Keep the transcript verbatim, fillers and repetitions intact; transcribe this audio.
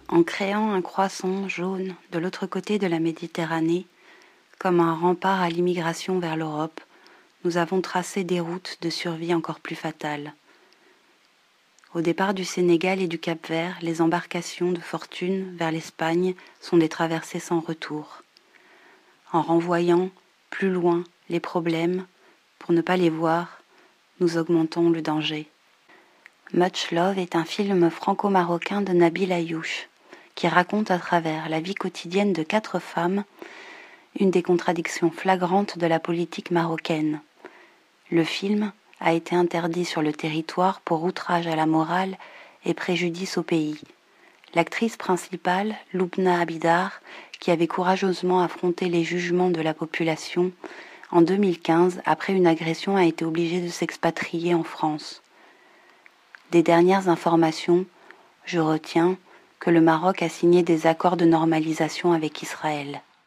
En créant un croissant jaune de l'autre côté de la Méditerranée, comme un rempart à l'immigration vers l'Europe, nous avons tracé des routes de survie encore plus fatales. Au départ du Sénégal et du Cap-Vert, les embarcations de fortune vers l'Espagne sont des traversées sans retour. En renvoyant plus loin les problèmes, pour ne pas les voir, nous augmentons le danger. Much Love est un film franco-marocain de Nabil Ayouch, qui raconte à travers la vie quotidienne de quatre femmes une des contradictions flagrantes de la politique marocaine. Le film a été interdit sur le territoire pour outrage à la morale et préjudice au pays. L'actrice principale, Loubna Abidar, qui avait courageusement affronté les jugements de la population, en deux mille quinze, après une agression, a été obligée de s'expatrier en France. Des dernières informations, je retiens que le Maroc a signé des accords de normalisation avec Israël.